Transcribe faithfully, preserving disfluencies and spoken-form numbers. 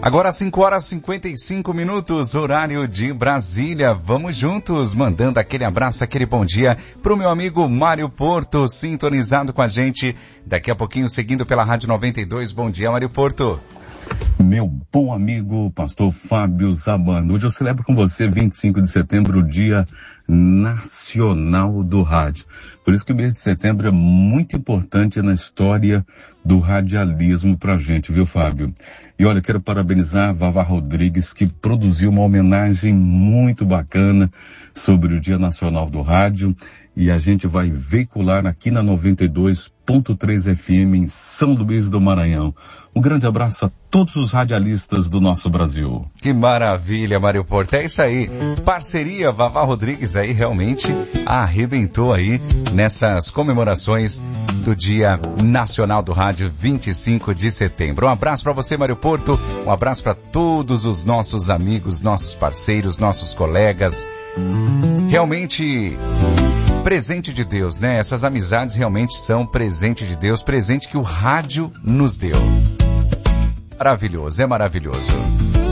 Agora cinco horas e cinquenta e cinco minutos, horário de Brasília. Vamos juntos, mandando aquele abraço, aquele bom dia pro meu amigo Mário Porto, sintonizado com a gente. Daqui a pouquinho, seguindo pela Rádio noventa e dois. Bom dia, Mário Porto. Meu bom amigo, pastor Fábio Zabando. Hoje eu celebro com você, vinte e cinco de setembro, o Dia Nacional do Rádio. Por isso que o mês de setembro é muito importante na história do radialismo pra gente, viu, Fábio? E olha, quero parabenizar a Vavá Rodrigues, que produziu uma homenagem muito bacana sobre o Dia Nacional do Rádio, e a gente vai veicular aqui na noventa e dois ponto três F M em São Luís do Maranhão. Um grande abraço a todos os radialistas do nosso Brasil. Que maravilha, Mário Porto. É isso aí. Parceria Vavá Rodrigues aí realmente arrebentou aí nessas comemorações do Dia Nacional do Rádio, vinte e cinco de setembro. Um abraço para você, Mário Porto. Um abraço para todos os nossos amigos, nossos parceiros, nossos colegas. Realmente presente de Deus, né? Essas amizades realmente são presente de Deus, presente que o rádio nos deu. Maravilhoso, é maravilhoso.